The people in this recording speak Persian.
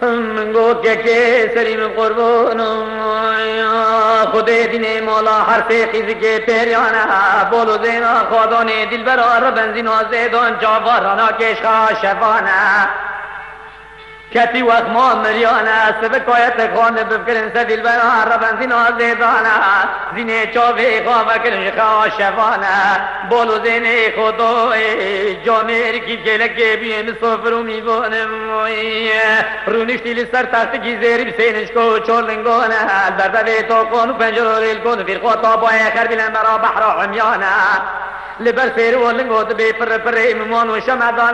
گو که سلیم قربانم خود دین مولا هر خیزی که پیریانه بولو زینا خودانه دل برار بنزین و زیدان جاوارانا کشخا شفانه کتی وقت ما مریانه سبکایت خانه بفکرن سدیل برار بنزین و زیدانه زینه چاوه خواه کرن خوا شفانه بولو زینه خدای جامعه کی گلگه بیم سفرو میبانم رونشتی لسر تخت کی زیری بسینش کو چولنگانه درده تو کن پنجر ریل کن فیر خطا با اخر بلن برا بحر عمیانه لبر سیر ولنگو دبی پر پر ایمان و شمدان